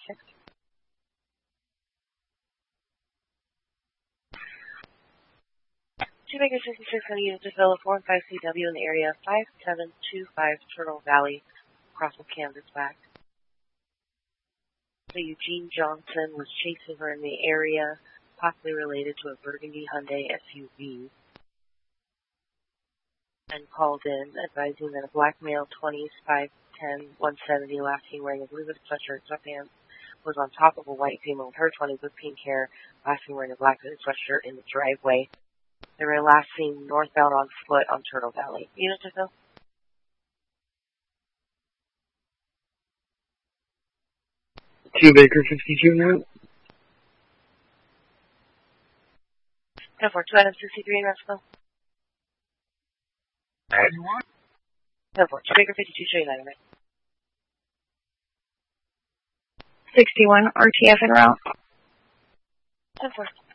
6. Two Baker 66 on unit to fill a 4 and 5 CW in the area 5725 Turtle Valley, across with Canvasback. So Eugene Johnson was chasing her in the area, possibly related to a burgundy Hyundai SUV, and called in advising that a black male 20s, 5'10", 170, last seen wearing a blue hooded sweatshirt, sweatpants, was on top of a white female with her 20s with pink hair, last seen wearing a black hooded sweatshirt in the driveway. They were last seen northbound on foot on Turtle Valley. Unit to fill? Two Baker 52 unit. 10-4, 2 items 63 in Mexico. 10-4, 2 Baker 52, show you that, right? 61 RTF en route. 10-4.